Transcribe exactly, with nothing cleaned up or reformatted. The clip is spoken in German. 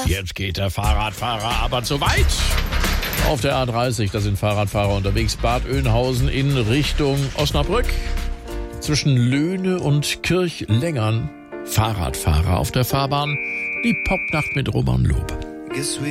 Jetzt geht der Fahrradfahrer aber zu weit. Auf der A dreißig, da sind Fahrradfahrer unterwegs. Bad Oeynhausen in Richtung Osnabrück. Zwischen Löhne und Kirchlengern Fahrradfahrer auf der Fahrbahn. Die Popnacht mit Roman Lob.